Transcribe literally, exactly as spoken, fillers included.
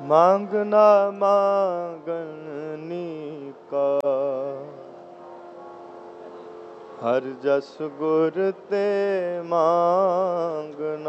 ਮੰਗਣਾ ਮੰਗਣੀ ਕਾ, ਹਰ ਜਸ ਗੁਰ ਤੇ ਮੰਗਣਾ।